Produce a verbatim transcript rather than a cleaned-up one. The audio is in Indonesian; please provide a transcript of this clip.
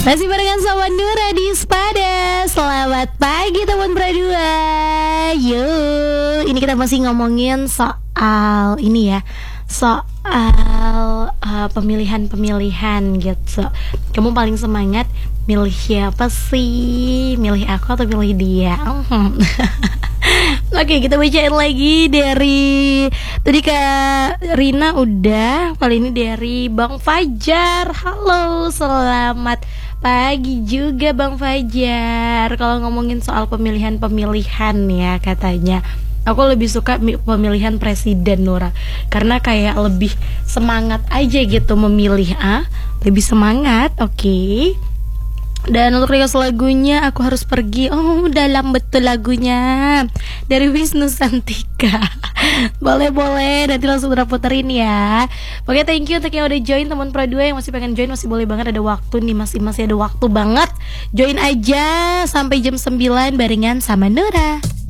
Masih barengan sama Nura di Spada. Selamat pagi teman Pradua. Yuk, ini kita masih ngomongin soal ini ya, soal uh, pemilihan-pemilihan gitu. Kamu paling semangat milih siapa sih? Milih aku atau milih dia? Oke, kita bacain lagi dari tadi Kak Rina udah, kali ini dari Bang Fajar. Halo, selamat pagi juga Bang Fajar. Kalau ngomongin soal pemilihan-pemilihan ya katanya, aku lebih suka pemilihan presiden Nora, karena kayak lebih semangat aja gitu memilih, ah lebih semangat. Oke okay. Dan untuk request lagunya Aku Harus Pergi. Oh, dalam betul lagunya dari Wisnu Santika. Boleh-boleh, nanti langsung puterin ya. Oke, thank you untuk yang udah join. Teman Pro dua yang masih pengen join, masih boleh banget, ada waktu nih, masih masih ada waktu banget. Join aja sampai jam sembilan barengan sama Nura.